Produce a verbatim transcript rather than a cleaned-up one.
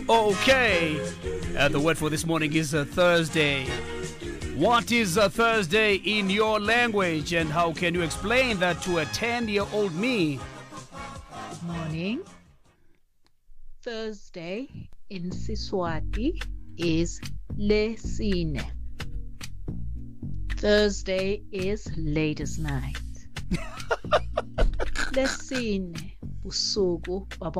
Okay. Uh, the word for this morning is uh, Thursday. What is a Thursday in your language, and how can you explain that to a ten-year-old me? Good morning. Thursday in Siswati is Lesine. Thursday is ladies' night. Lesine, busuku babo